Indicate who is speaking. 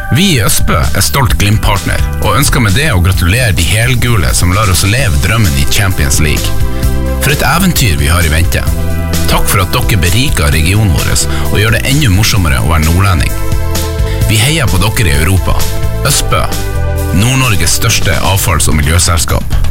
Speaker 1: Vi i Østbø stolt Glimt-partner, og ønsker med det å gratulere de helgule som lar oss leve drømmen i Champions League. For et eventyr vi har i vente. Takk for at dere beriker regionen vår og gjør det enda morsommere å være nordlending. Vi heier på dere i Europa. Østbø, Nord-Norges største avfalls- og miljøselskap.